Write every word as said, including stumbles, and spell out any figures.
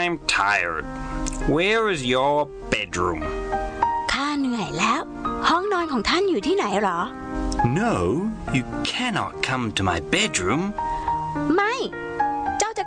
I'm tired. Where is your bedroom? ข้าเหนื่อยแล้วห้องนอนของท่านอยู่ที่ไหนหรอ No, you cannot come to my bedroom. ไม่